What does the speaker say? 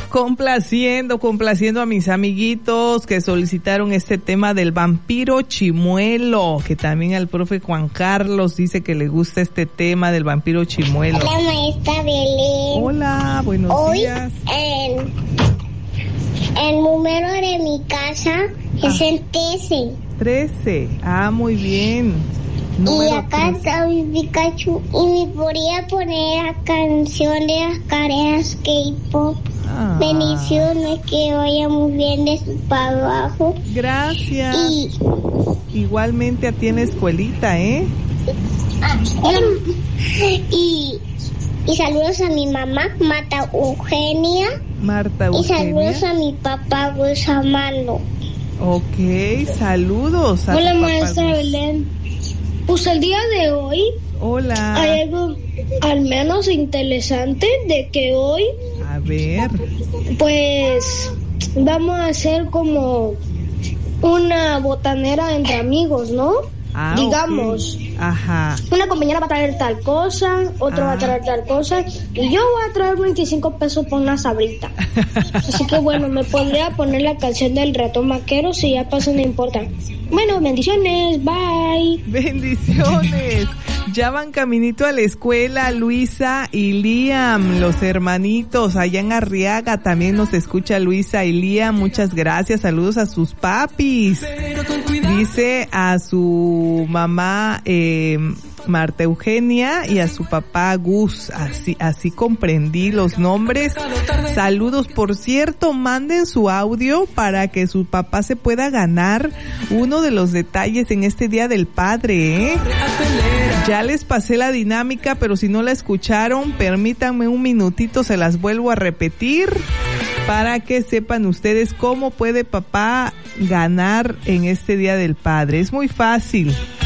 Complaciendo a mis amiguitos que solicitaron este tema del vampiro chimuelo, que también al profe Juan Carlos dice que le gusta este tema del vampiro chimuelo. Hola, maestra Belén. Hola, buenos días. El número de mi casa es el 13. 13, muy bien. Y acá está mi Pikachu y me podría poner la canción de las carreras K-pop. Bendiciones, que vaya muy bien de su trabajo. Gracias. Igualmente a ti en la escuelita, ¿eh? Y saludos a mi mamá, Marta Eugenia. Y saludos a mi papá, Gus Amando. Ok, saludos. Hola, maestra Belén. Pues el día de hoy, hola, hay algo al menos interesante de que hoy, a ver, pues vamos a hacer como una botanera entre amigos, ¿no? Digamos, okay. Ajá. Una compañera va a traer tal cosa, otro va a traer tal cosa, y yo voy a traer 25 pesos por una sabrita. Así que bueno, me podría poner la canción del ratón vaquero, si ya pasa no importa. Bueno, bendiciones, bye. Bendiciones. Ya van caminito a la escuela Luisa y Liam, los hermanitos allá en Arriaga. También nos escucha Luisa y Liam, muchas gracias, saludos a sus papis. Dice a su mamá Marta Eugenia y a su papá Gus, así comprendí los nombres. Saludos, por cierto, manden su audio para que su papá se pueda ganar uno de los detalles en este Día del Padre, ¿eh? Ya les pasé la dinámica, pero si no la escucharon, permítanme un minutito, se las vuelvo a repetir para que sepan ustedes cómo puede papá ganar en este Día del Padre. Es muy fácil.